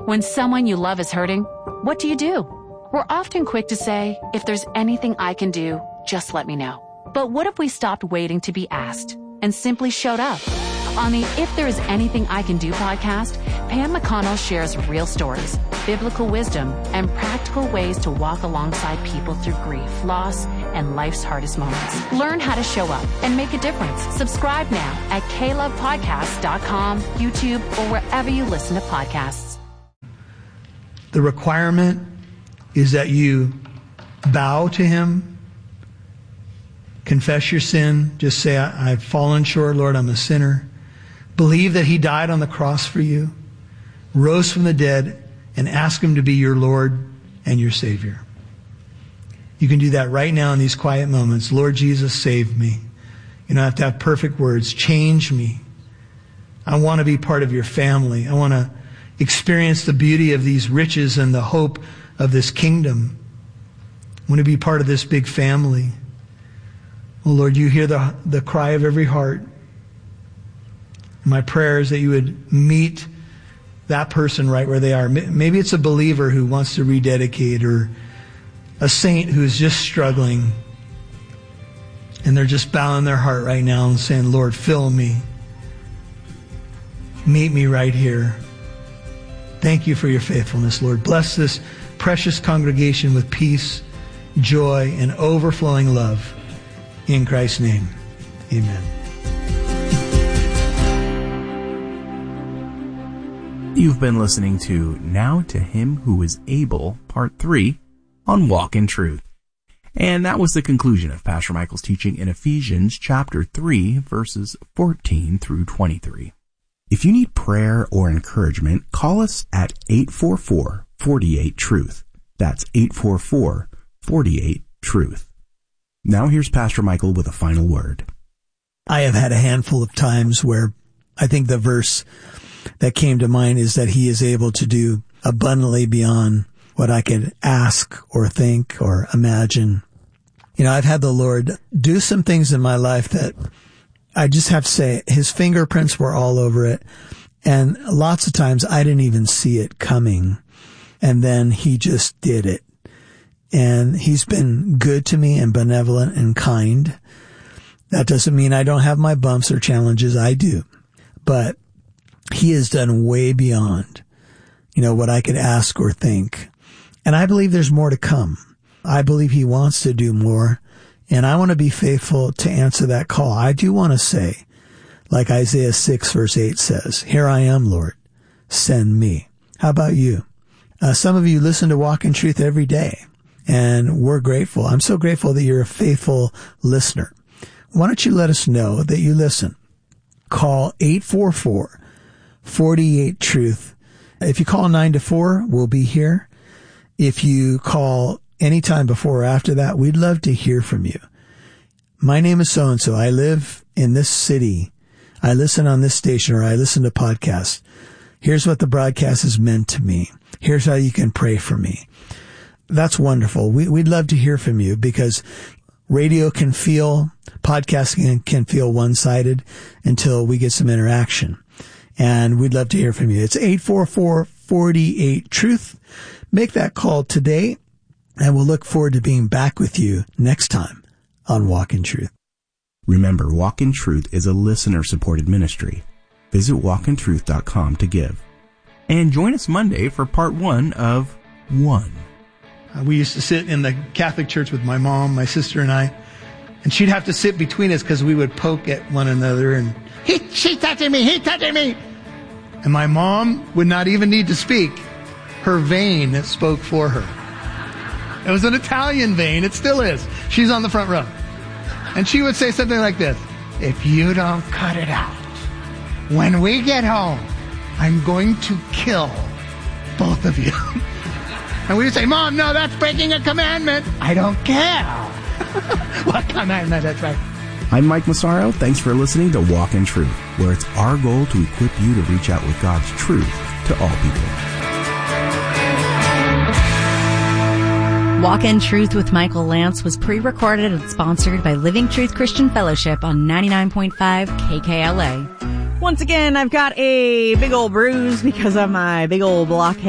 When someone you love is hurting, what do? We're often quick to say, if there's anything I can do, just let me know. But what if we stopped waiting to be asked and simply showed up? On the If There Is Anything I Can Do podcast, Pam McConnell shares real stories, biblical wisdom, and practical ways to walk alongside people through grief, loss, and life's hardest moments. Learn how to show up and make a difference. Subscribe now at KLovePodcasts.com, YouTube, or wherever you listen to podcasts. The requirement is that you bow to him, confess your sin, just say, I've fallen short, Lord, I'm a sinner. Believe that he died on the cross for you, rose from the dead, and ask him to be your Lord and your Savior. You can do that right now in these quiet moments. Lord Jesus, save me. You don't have to have perfect words. Change me. I want to be part of your family. I want to experience the beauty of these riches and the hope of this kingdom. I want to be part of this big family. Oh Lord, you hear the cry of every heart. My prayer is that you would meet that person right where they are. Maybe it's a believer who wants to rededicate, or a saint who's just struggling, and they're just bowing their heart right now and saying, Lord, fill me. Meet me right here. Thank you for your faithfulness, Lord. Bless this precious congregation with peace, joy, and overflowing love. In Christ's name, amen. You've been listening to Now to Him Who is Able, Part 3, on Walk in Truth. And that was the conclusion of Pastor Michael's teaching in Ephesians chapter 3, verses 14 through 23. If you need prayer or encouragement, call us at 844-48-TRUTH. That's 844-48-TRUTH. Now here's Pastor Michael with a final word. I have had a handful of times where I think the verse that came to mind is that he is able to do abundantly beyond what I could ask or think or imagine. You know, I've had the Lord do some things in my life that I just have to say his fingerprints were all over it. And lots of times I didn't even see it coming. And then he just did it. And he's been good to me and benevolent and kind. That doesn't mean I don't have my bumps or challenges. I do. But he has done way beyond, what I could ask or think. And I believe there's more to come. I believe he wants to do more. And I want to be faithful to answer that call. I do want to say, like Isaiah 6 verse 8 says, here I am, Lord, send me. How about you? Some of you listen to Walk in Truth every day, and we're grateful. I'm so grateful that you're a faithful listener. Why don't you let us know that you listen? Call 844-48-TRUTH. If you call 9 to 4, we'll be here. If you call anytime before or after that, we'd love to hear from you. My name is so-and-so. I live in this city. I listen on this station, or I listen to podcasts. Here's what the broadcast has meant to me. Here's how you can pray for me. That's wonderful. We'd love to hear from you, because radio can feel, podcasting can feel one-sided until we get some interaction. And we'd love to hear from you. It's 844-48-TRUTH. Make that call today, and we'll look forward to being back with you next time on Walk in Truth. Remember, Walk in Truth is a listener-supported ministry. Visit walkintruth.com to give. And join us Monday for part 1 of One. We used to sit in the Catholic Church with my mom, my sister, and I, and she'd have to sit between us because we would poke at one another, and she's touching me, he's touching me. And my mom would not even need to speak. Her vein spoke for her. It was an Italian vein. It still is. She's on the front row. And she would say something like this: if you don't cut it out, when we get home, I'm going to kill both of you. And we would say, Mom, no, that's breaking a commandment. I don't care. What commandment? That's right. I'm Mike Massaro. Thanks for listening to Walk in Truth, where it's our goal to equip you to reach out with God's truth to all people. Walk in Truth with Michael Lance was pre-recorded and sponsored by Living Truth Christian Fellowship on 99.5 KKLA. Once again, I've got a big old bruise because of my big old blockhead.